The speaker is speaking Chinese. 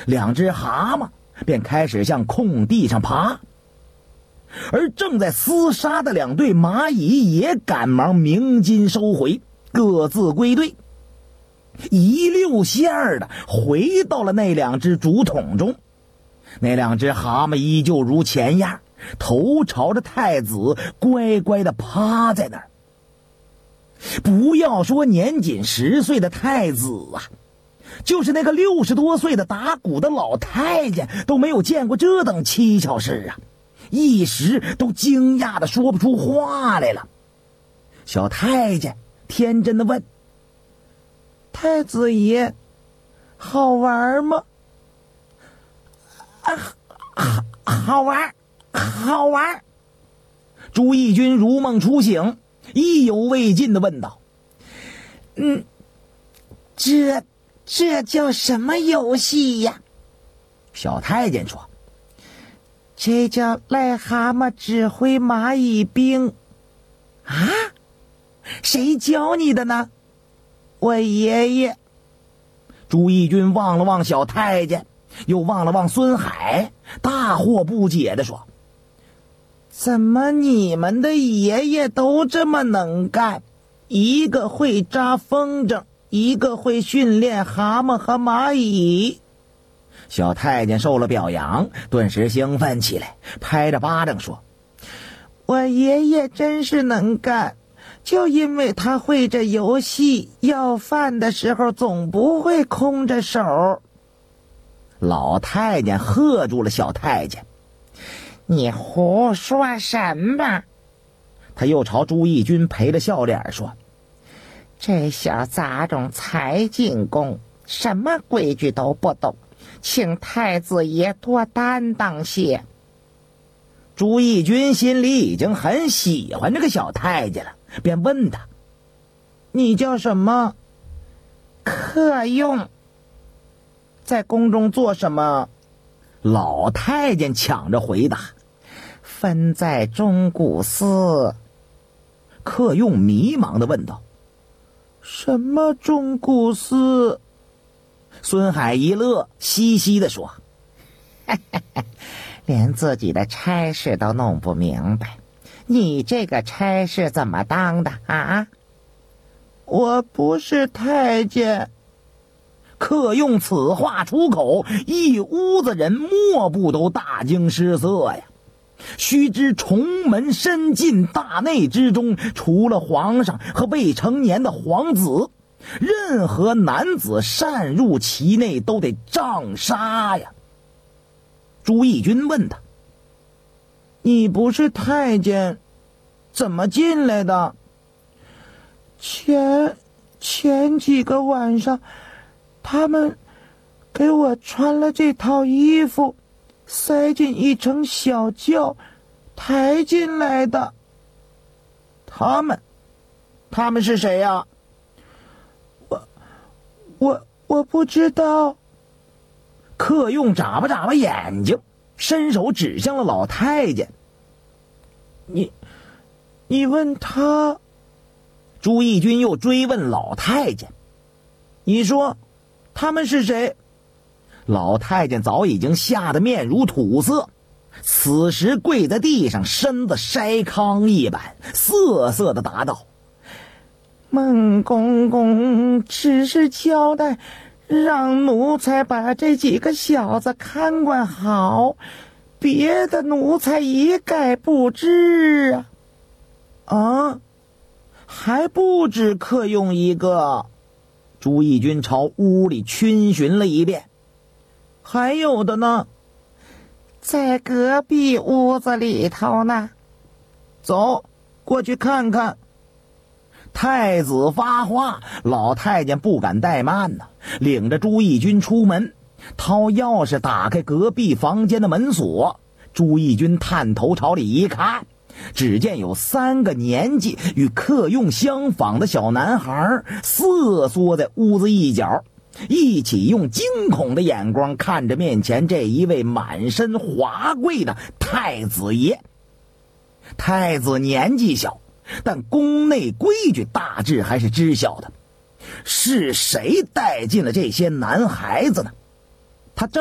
两只蛤蟆便开始向空地上爬，而正在厮杀的两队蚂蚁也赶忙鸣金收回，各自归队，一溜线儿的回到了那两只竹筒中。那两只蛤蟆依旧如前样，头朝着太子乖乖的趴在那儿。不要说年仅10岁的太子啊，就是那个60多岁的打鼓的老太监都没有见过这等蹊跷事啊，一时都惊讶的说不出话来了。小太监天真的问：太子爷，好玩吗？好玩，好玩。朱翊钧如梦初醒，意犹未尽地问道：这叫什么游戏呀？小太监说：这叫癞蛤蟆指挥蚂蚁兵。啊？谁教你的呢？我爷爷。朱翊钧望了望小太监，又望了望孙海，大惑不解地说：怎么你们的爷爷都这么能干？一个会扎风筝，一个会训练蛤蟆和蚂蚁。小太监受了表扬，顿时兴奋起来，拍着巴掌说：我爷爷真是能干，就因为他会这游戏，要饭的时候总不会空着手。老太监喝住了小太监：你胡说什么？他又朝朱翊钧赔了笑脸说：这小杂种才进宫，什么规矩都不懂，请太子爷多担当些。朱翊钧心里已经很喜欢这个小太监了，便问他：你叫什么？客用。在宫中做什么？老太监抢着回答：分在中古司。客用迷茫地问道：什么中古司？孙海一乐，嘻嘻地说：连自己的差事都弄不明白，你这个差事怎么当的啊？我不是太监。客用此话出口，一屋子人莫不都大惊失色呀。须知重门深进大内之中，除了皇上和未成年的皇子，任何男子擅入其内都得杖杀呀。朱翊钧问他：你不是太监，怎么进来的？前几个晚上，他们给我穿了这套衣服，塞进一乘小轿，抬进来的。他们是谁呀？我不知道。客用眨巴眨巴眼睛，伸手指向了老太监：你问他。朱翊钧又追问老太监：你说他们是谁？老太监早已经吓得面如土色，此时跪在地上，身子筛糠一般，瑟瑟地答道：孟公公只是交代让奴才把这几个小子看管好，别的奴才一概不知啊。还不止客用一个。朱翊钧朝屋里逡巡了一遍。还有的呢？在隔壁屋子里头呢。走，过去看看。太子发话，老太监不敢怠慢呢，领着朱翊钧出门，掏钥匙打开隔壁房间的门锁。朱翊钧探头朝里一看，只见有3个年纪与客用相仿的小男孩瑟缩在屋子一角，一起用惊恐的眼光看着面前这一位满身华贵的太子爷。太子年纪小，但宫内规矩大致还是知晓的。是谁带进了这些男孩子呢？